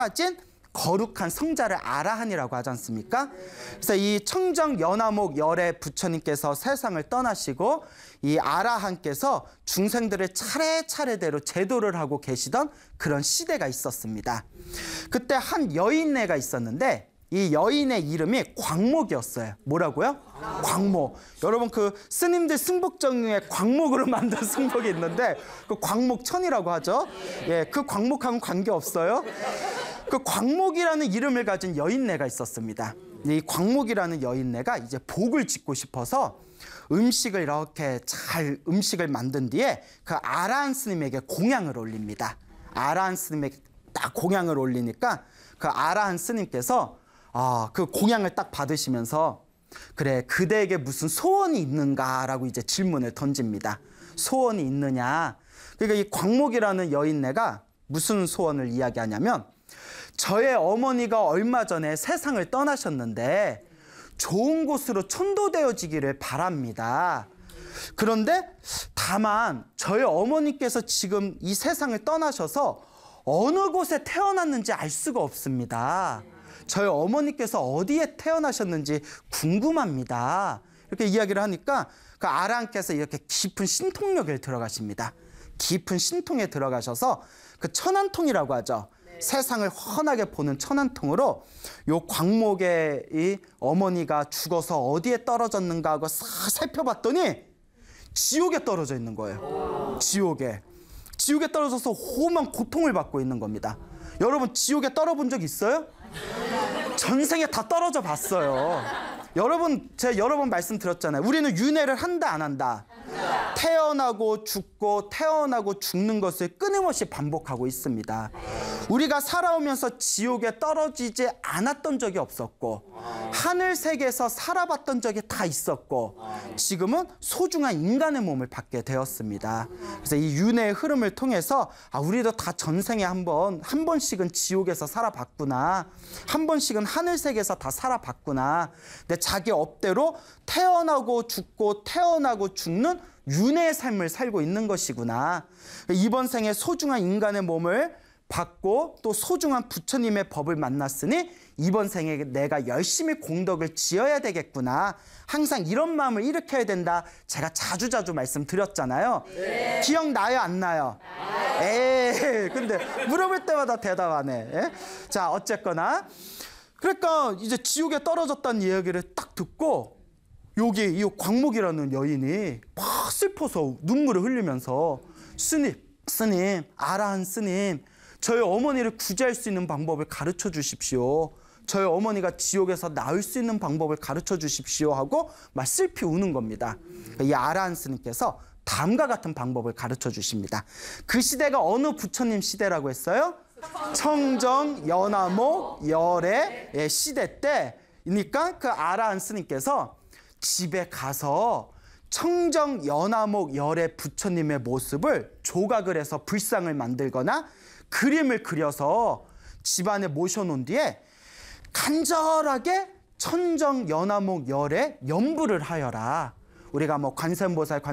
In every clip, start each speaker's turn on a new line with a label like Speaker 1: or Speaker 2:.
Speaker 1: 진 거룩한 성자를 아라한이라고 하지 않습니까? 그래서 이 청정 연화목 열의 부처님께서 세상을 떠나시고 이 아라한께서 중생들을 차례차례대로 제도를 하고 계시던 그런 시대가 있었습니다. 그때 한 여인네가 있었는데 이 여인의 이름이 광목이었어요. 뭐라고요? 광목. 여러분 그 스님들 승복정에 광목으로 만든 승복이 있는데 그 광목천이라고 하죠. 예, 그 광목하고는 관계없어요. 그 광목이라는 이름을 가진 여인네가 있었습니다. 이 광목이라는 여인네가 이제 복을 짓고 싶어서 음식을 이렇게 잘 음식을 만든 뒤에 그 아라한 스님에게 공양을 올립니다. 아라한 스님에게 딱 공양을 올리니까 그 아라한 스님께서 그 공양을 딱 받으시면서 그래 그대에게 무슨 소원이 있는가라고 이제 질문을 던집니다. 소원이 있느냐? 그러니까 이 광목이라는 여인네가 무슨 소원을 이야기하냐면 저의 어머니가 얼마 전에 세상을 떠나셨는데 좋은 곳으로 천도되어지기를 바랍니다. 그런데 다만 저희 어머니께서 지금 이 세상을 떠나셔서 어느 곳에 태어났는지 알 수가 없습니다. 저희 어머니께서 어디에 태어나셨는지 궁금합니다. 이렇게 이야기를 하니까 그 아라한께서 이렇게 깊은 신통력에 들어가십니다. 깊은 신통에 들어가셔서 그 천안통이라고 하죠. 세상을 훤하게 보는 천안통으로 요 광목의 이 어머니가 죽어서 어디에 떨어졌는가 하고 싹 살펴봤더니 지옥에 떨어져 있는 거예요. 지옥에 떨어져서 험한 고통을 받고 있는 겁니다. 여러분 지옥에 떨어본 적 있어요? 전생에 다 떨어져 봤어요. 여러분 제가 여러 번 말씀드렸잖아요. 우리는 윤회를 한다 안 한다? 태어나고 죽고 태어나고 죽는 것을 끊임없이 반복하고 있습니다. 우리가 살아오면서 지옥에 떨어지지 않았던 적이 없었고 하늘 세계에서 살아봤던 적이 다 있었고 지금은 소중한 인간의 몸을 받게 되었습니다. 그래서 이 윤회의 흐름을 통해서 우리도 다 전생에 한 번씩은 지옥에서 살아봤구나. 한 번씩은 하늘 세계에서 다 살아봤구나. 근데 자기 업대로 태어나고 죽고 태어나고 죽는 윤회의 삶을 살고 있는 것이구나. 이번 생에 소중한 인간의 몸을 받고 또 소중한 부처님의 법을 만났으니 이번 생에 내가 열심히 공덕을 지어야 되겠구나. 항상 이런 마음을 일으켜야 된다. 제가 자주자주 말씀드렸잖아요. 네. 기억나요? 안 나요? 에이, 근데 물어볼 때마다 대답 안 해. 예? 자, 어쨌거나 그러니까 이제 지옥에 떨어졌다는 이야기를 딱 듣고 여기 이 광목이라는 여인이 막 슬퍼서 눈물을 흘리면서 스님, 아라한 스님, 저희 어머니를 구제할 수 있는 방법을 가르쳐 주십시오. 저희 어머니가 지옥에서 나을 수 있는 방법을 가르쳐 주십시오 하고 막 슬피 우는 겁니다. 이 아라한 스님께서 다음과 같은 방법을 가르쳐 주십니다. 그 시대가 어느 부처님 시대라고 했어요? 청정 연화목 열의 시대 때니까 그 아라한 스님께서 집에 가서 청정 연화목 열의 부처님의 모습을 조각을 해서 불상을 만들거나 그림을 그려서 집안에 모셔놓은 뒤에 간절하게 천정 연화목 열에 염불을 하여라. 우리가 뭐 관세음보살,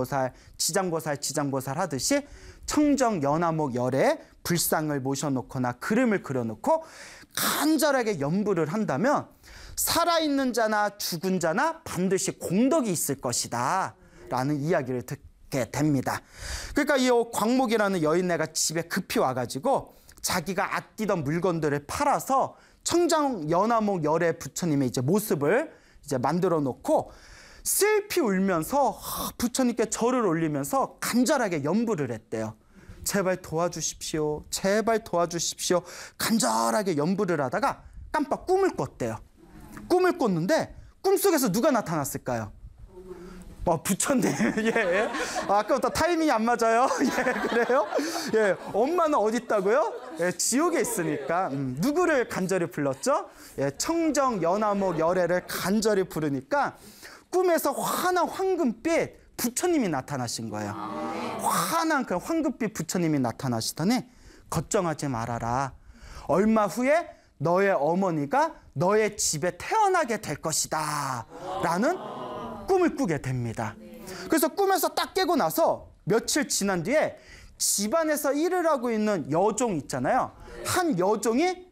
Speaker 1: 지장보살 하듯이 청정 연화목 열에 불상을 모셔놓거나 그림을 그려놓고 간절하게 염불을 한다면 살아있는 자나 죽은 자나 반드시 공덕이 있을 것이다 라는 이야기를 듣게 됩니다. 그러니까 이 광목이라는 여인네가 집에 급히 와가지고 자기가 아끼던 물건들을 팔아서 청정 연화목 열의 부처님의 이제 모습을 이제 만들어 놓고 슬피 울면서 부처님께 절을 올리면서 간절하게 염불을 했대요. 제발 도와주십시오. 제발 도와주십시오. 간절하게 염불을 하다가 깜빡 꿈을 꿨대요. 꿈을 꿨는데 꿈속에서 누가 나타났을까요? 부처님. 예. 아까부터 타이밍이 안 맞아요. 예, 그래요? 예, 엄마는 어디 있다고요? 예, 지옥에 있으니까. 누구를 간절히 불렀죠? 예, 청정 연화목 열애를 간절히 부르니까 꿈에서 환한 황금빛 부처님이 나타나신 거예요. 환한 그 황금빛 부처님이 나타나시더니 걱정하지 말아라. 얼마 후에 너의 어머니가 너의 집에 태어나게 될 것이다 라는 꿈을 꾸게 됩니다. 그래서 꿈에서 딱 깨고 나서 며칠 지난 뒤에 집안에서 일을 하고 있는 여종 있잖아요. 한 여종이